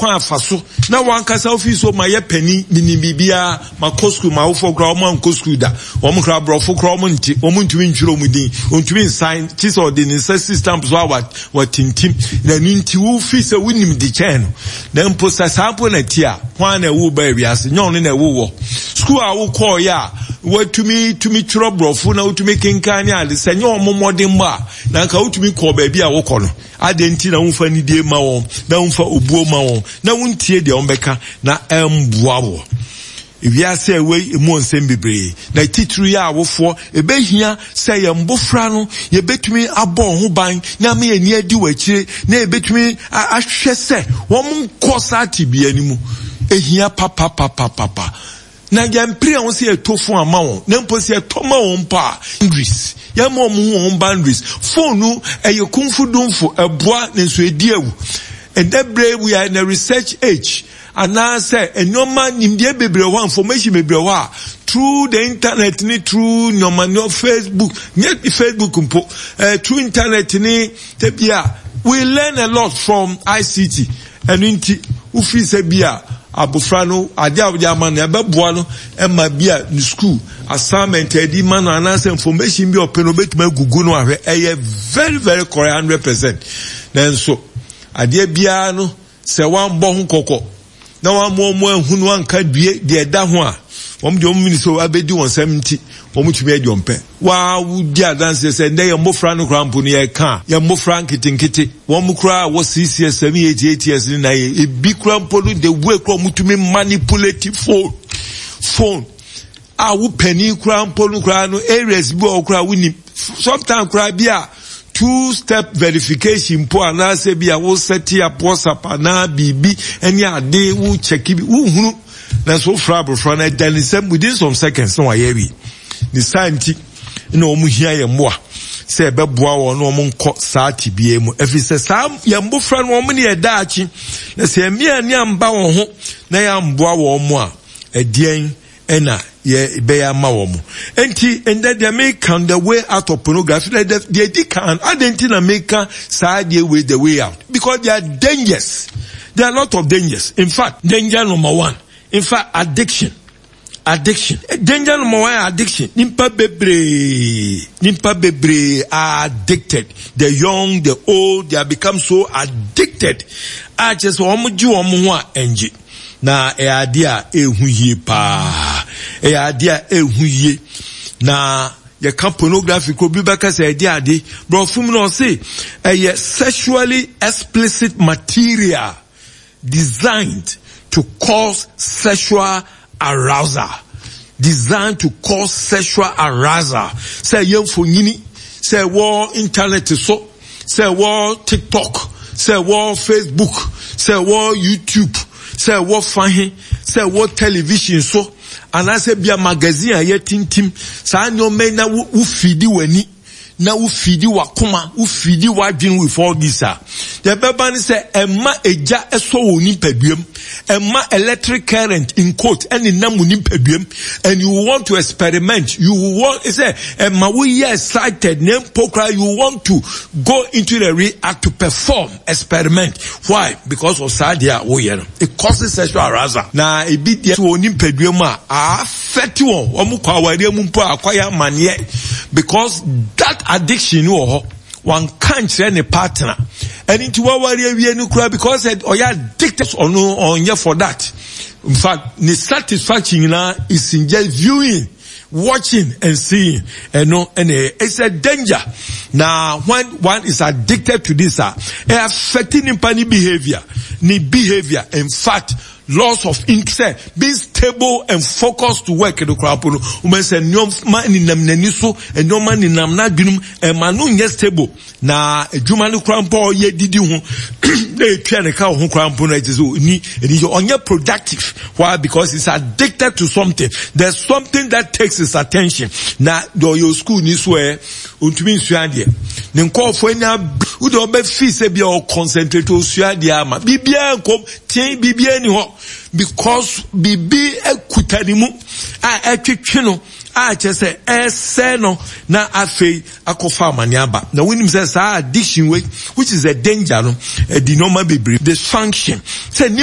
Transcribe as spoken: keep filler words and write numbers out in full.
kwa afaso na wankasa office o ma ye pani mini bibia ma school ma wo gra o ma school da o mo kra brofo kra o mo nti o mo ntumi ntwiro o mo din o ntumi sign chis or the necessary stamps wa wa tintim na nti wo office we nim di chen na mpo sa sample na tia kwa na wo ba wiase nyon na wo wo school a wo call ya wo tumi tumi twiro brofo na wo tumi kinkan ya de senye o mo modern ma na nka wo tumi call ba bia wo kɔ no adenti na wonfa ni die ma won na wonfa obuo ma won na wontie de ombeka na emboa wo ewiase we emu onsem bebre na titru ya awofo ebehia se ye mbofra no ye betumi abɔ ho ban na me ye ni adi wachire na ye betumi ahwɛ se won nkosa tibia ni mu ehia papa papa papa na yampre on se etofo ama won na mposi etoma won pa English ya mo mu won boundaries phone no eye kumfudumfo eboa na so edi awu and that brave we are in a research age and now say a normal nimdie bebre ho information bebre ho through the internet ni through normal no Facebook net Facebook mpo uh, through internet ni tebia we learn a lot from I C T and inti ufi se bia abofra no ade awde amane abeboa no e ma bia ni school assignment edi man anase information bi openo betuma gugu no ahwe e very very correct one hundred percent then so ade bia no se wan bo ho kokko na wan mo mo ehunu anka due de da ho a wom de omini so abedi won seventy wom tumi adwompe wa wudi adanse se nde ye mofra no krampo ne ye ka ye mofra nkitinkiti wom kra wo six years seven eight eight years ni na ye e bi krampo no de we kra mutumi manipulate phone phone a wo pani krampo no kra no areas bi o kra woni sometimes kra bia two step verification po anase bia wo set up WhatsApp na bibi eni ade wo check bi wo hunu na so fra bro na danisem within some seconds no ayewi ni santi na omu hia ye mboa se beboa wo no omu nko saati bie mu efise sam ye mbofra no omu ne ye daachi na se emia ni amba wo ho na ya mboa wo mu a edien ena ye be ya ma wo mu enti ende de make the way out of pornography like the they can identify make side way the way out because there are dangers there are a lot of dangers in fact danger number one in fact addiction addiction danger number one addiction nimpa bebre nimpa bebre are addicted the young the old they have become so addicted I just want you omo ho enji na e adia ehuye pa e adia ehuye na ye kan pornography ko bi baka say dia ade bro fum no say e sexually explicit material designed to cause sexual arousal designed to cause sexual arousal say yen fonyini say wo internet so say wo TikTok say wo Facebook say wo YouTube say wo fahin say wo television so and I say bia magazine aye tintim sa no me na wo fidi wani na wo fidi wakoma wo fidi wadwin with all this ah the beba say emma eja eso wo ni paduam emma electric current in quote any nam ni paduam and you want to experiment you want say emma we are excited name pokra you want to go into the react to perform experiment why because of sadia wo ye no it causes sexual arousal na e bi de wo ni paduam a affect won omo kwa wari mu mpo akwaya mane because that addiction wo one can't any partner and into what worry we any cry because said or you addicted or no on here for that in fact the satisfaction now is in just viewing watching and seeing and no and it's a danger now when one is addicted to this uh, it affecting in any behavior ni behavior in fact loss of interest being stable and focused to work in the crowd no we say no man ni nam nani so and no man ni nam na dwunum e man no nye stable na adwuma no crowd po ye didi ho dey twa ne ka ho crowd no it is ni ni onye productive why because it's addicted to something there's something that takes his attention na do your school ni so e ontumi nsua de ne nkofo nya u do be fi se bia o concentrate o sua de ama bibia nkom tin bibia ni ho because bibi ekutanimu a etwetwe no a chese ese no na afei akofa amane aba na winim say sa addiction way which is a danger no e di normal bebre dysfunction say